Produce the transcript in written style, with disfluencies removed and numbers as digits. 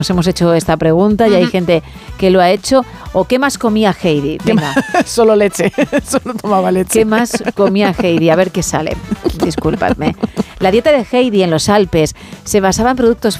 Nos hemos hecho esta pregunta y hay gente que lo ha hecho. ¿O qué más comía Heidi? Venga. Solo leche, solo tomaba leche. ¿Qué más comía Heidi? A ver qué sale. Disculpadme. La dieta de Heidi en los Alpes se basaba en productos